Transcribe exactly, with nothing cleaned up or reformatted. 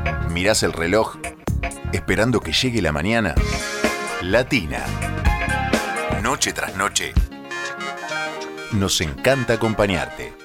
Mirás el reloj, esperando que llegue la mañana. Latina. Noche tras noche. Nos encanta acompañarte.